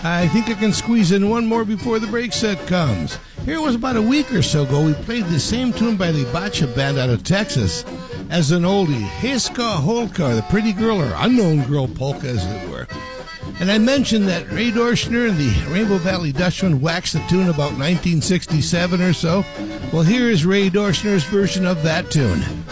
I think I can squeeze in one more before the break set comes. Here was about a week or so ago, we played the same tune by the Bacha Band out of Texas as an oldie, Hejska Holka, the pretty girl or unknown girl polka as it were. And I mentioned that Ray Dorschner and the Rainbow Valley Dutchman waxed the tune about 1967 or so. Well, here is Ray Dorschner's version of that tune.